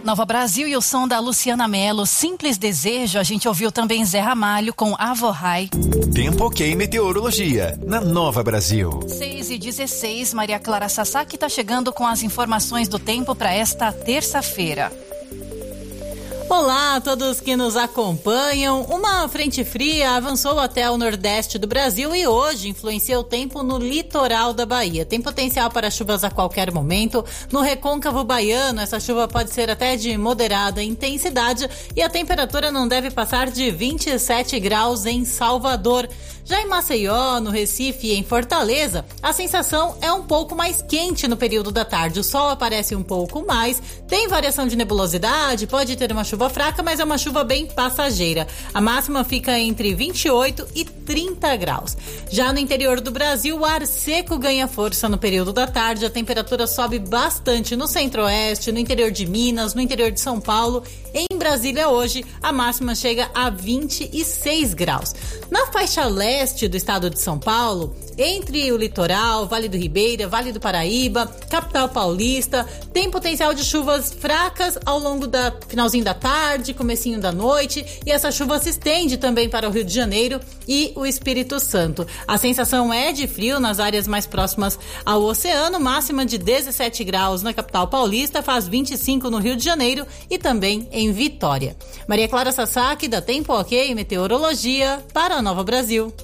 Nova Brasil e o som da Luciana Mello, Simples Desejo. A gente ouviu também Zé Ramalho com Avohai. Tempo OK Meteorologia, na Nova Brasil. 6h16, Maria Clara Sasaki está chegando com as informações do tempo para esta terça-feira. Olá a todos que nos acompanham. Uma frente fria avançou até o nordeste do Brasil e hoje influencia o tempo no litoral da Bahia. Tem potencial para chuvas a qualquer momento. No recôncavo baiano, essa chuva pode ser até de moderada intensidade e a temperatura não deve passar de 27 graus em Salvador. Já em Maceió, no Recife e em Fortaleza, a sensação é um pouco mais quente no período da tarde. O sol aparece um pouco mais, tem variação de nebulosidade, pode ter uma chuva fraca, mas é uma chuva bem passageira. A máxima fica entre 28 e 30 graus. Já no interior do Brasil, o ar seco ganha força no período da tarde. A temperatura sobe bastante no centro-oeste, no interior de Minas, no interior de São Paulo. Em Brasília hoje, a máxima chega a 26 graus. Na faixa leste do estado de São Paulo, entre o litoral, Vale do Ribeira, Vale do Paraíba, capital paulista, tem potencial de chuvas fracas ao longo da finalzinho da tarde, comecinho da noite, e essa chuva se estende também para o Rio de Janeiro e o Espírito Santo. A sensação é de frio nas áreas mais próximas ao oceano, máxima de 17 graus na capital paulista, faz 25 no Rio de Janeiro e também em Vitória. Maria Clara Sasaki, da Tempo OK Meteorologia, para a Nova Brasil.